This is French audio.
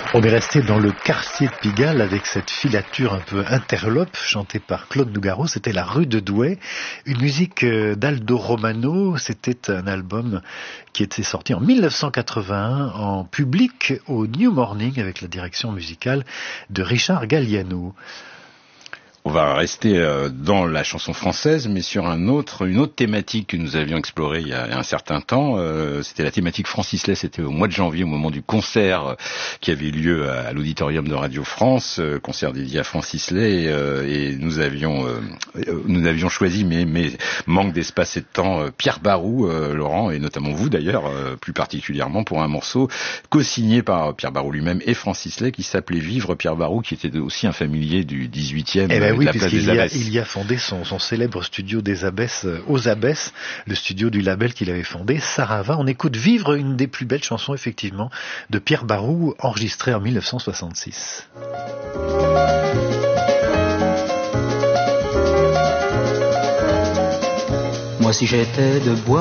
On est resté dans le quartier de Pigalle avec cette filature un peu interlope chantée par Claude Nougaro. C'était La Rue de Douai, une musique d'Aldo Romano. C'était un album qui était sorti en 1981 en public au New Morning avec la direction musicale de Richard Galliano. On va rester dans la chanson française, mais sur une autre thématique que nous avions explorée il y a un certain temps. C'était la thématique Francis Lay. C'était au mois de janvier, au moment du concert qui avait eu lieu à l'auditorium de Radio France, concert dédié à Francis Lay. Et nous avions choisi, mais manque d'espace et de temps, Pierre Barou, Laurent, et notamment vous d'ailleurs, plus particulièrement pour un morceau co-signé par Pierre Barou lui-même et Francis Lay, qui s'appelait Vivre Pierre Barou, qui était aussi un familier du 18e. Oui, puisqu'il y a fondé son célèbre studio des Abbesses, aux Abbesses, le studio du label qu'il avait fondé, Sarava. On écoute Vivre, une des plus belles chansons, effectivement, de Pierre Barou, enregistrée en 1966. Moi, si j'étais de bois,